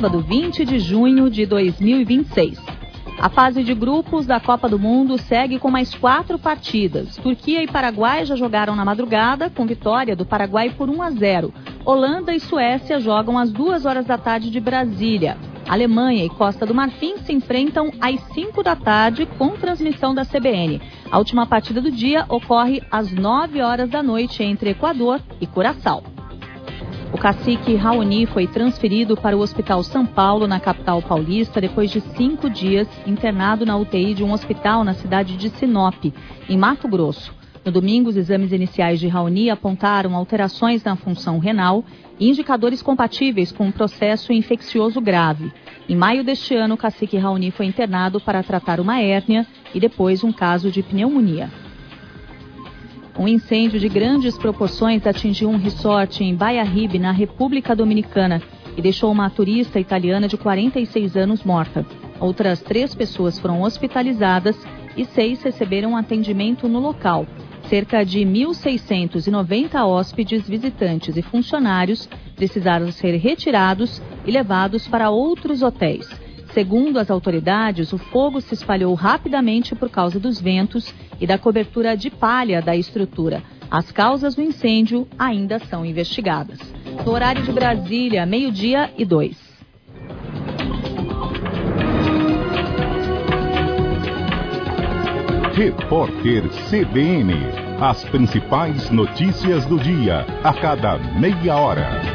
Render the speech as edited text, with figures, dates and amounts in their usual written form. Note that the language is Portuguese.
sábado, 20 de junho de 2026. A fase de grupos da Copa do Mundo segue com mais 4 partidas. Turquia e Paraguai já jogaram na madrugada, com vitória do Paraguai por 1-0. Holanda e Suécia jogam às 2 horas da tarde de Brasília. Alemanha e Costa do Marfim se enfrentam às 5 da tarde com transmissão da CBN. A última partida do dia ocorre às 9 horas da noite entre Equador e Curaçao. O cacique Raoni foi transferido para o Hospital São Paulo, na capital paulista, depois de 5 dias internado na UTI de um hospital na cidade de Sinop, em Mato Grosso. No domingo, os exames iniciais de Raoni apontaram alterações na função renal e indicadores compatíveis com um processo infeccioso grave. Em maio deste ano, o cacique Raoni foi internado para tratar uma hérnia e depois um caso de pneumonia. Um incêndio de grandes proporções atingiu um resort em Bayahibe, na República Dominicana, e deixou uma turista italiana de 46 anos morta. Outras 3 pessoas foram hospitalizadas e 6 receberam atendimento no local. Cerca de 1.690 hóspedes, visitantes e funcionários precisaram ser retirados e levados para outros hotéis. Segundo as autoridades, o fogo se espalhou rapidamente por causa dos ventos e da cobertura de palha da estrutura. As causas do incêndio ainda são investigadas. No horário de Brasília, 12:02. Repórter CBN. As principais notícias do dia, a cada meia hora.